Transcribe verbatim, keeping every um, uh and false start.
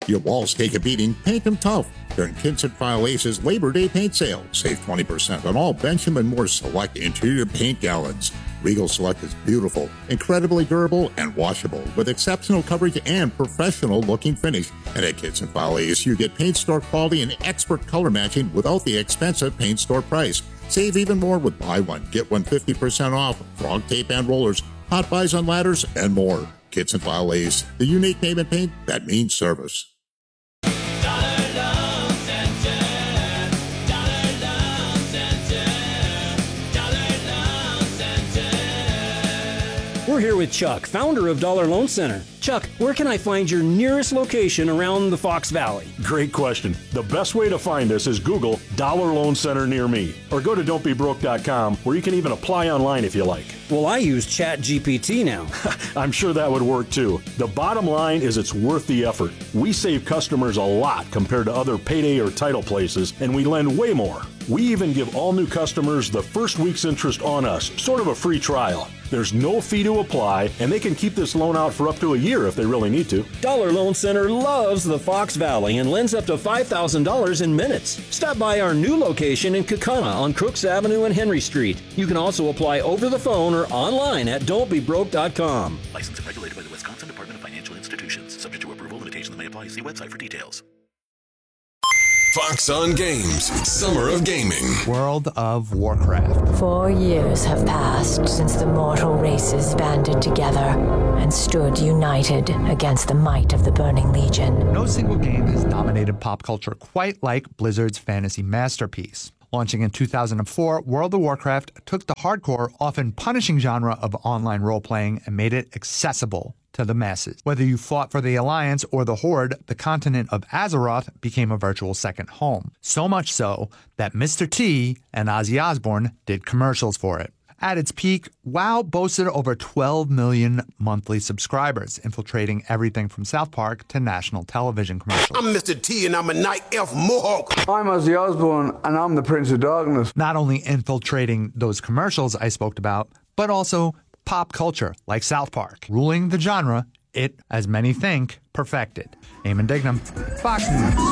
Your walls take a beating, paint them tough. During Kitson File Ace's Labor Day paint sale, save twenty percent on all Benjamin Moore Select interior paint gallons. Regal Select is beautiful, incredibly durable, and washable, with exceptional coverage and professional-looking finish. And at Kitson File Ace, you get paint store quality and expert color matching without the expensive paint store price. Save even more with buy one, get one fifty percent off, frog tape and rollers, hot buys on ladders, and more. Kitson File Ace, the unique name in paint that means service. We're here with Chuck, founder of Dollar Loan Center. Chuck, where can I find your nearest location around the Fox Valley? Great question. The best way to find us is Google Dollar Loan Center near me, or go to don't be broke dot com, where you can even apply online if you like. Well, I use Chat G P T now. I'm sure that would work too. The bottom line is it's worth the effort. We save customers a lot compared to other payday or title places, and we lend way more. We even give all new customers the first week's interest on us, sort of a free trial. There's no fee to apply, and they can keep this loan out for up to a year if they really need to. Dollar Loan Center loves the Fox Valley and lends up to five thousand dollars in minutes. Stop by our new location in Kaukauna on Crooks Avenue and Henry Street. You can also apply over the phone or online at don't be broke dot com. Licensed and regulated by the Wisconsin Department of Financial Institutions. Subject to approval, limitations may apply. See website for details. Fox on Games, Summer of Gaming. World of Warcraft. Four years have passed since the mortal races banded together and stood united against the might of the Burning Legion. No single game has dominated pop culture quite like Blizzard's fantasy masterpiece. Launching in two thousand four, World of Warcraft took the hardcore, often punishing genre of online role-playing and made it accessible to the masses. Whether you fought for the Alliance or the Horde, the continent of Azeroth became a virtual second home. So much so that Mister T and Ozzy Osbourne did commercials for it. At its peak, WoW boasted over twelve million monthly subscribers, infiltrating everything from South Park to national television commercials. I'm Mister T and I'm a Night Elf Mohawk. I'm Ozzy Osbourne and I'm the Prince of Darkness. Not only infiltrating those commercials I spoke about, but also pop culture, like South Park, ruling the genre it, as many think, perfected. Eamon Dignam, Fox News.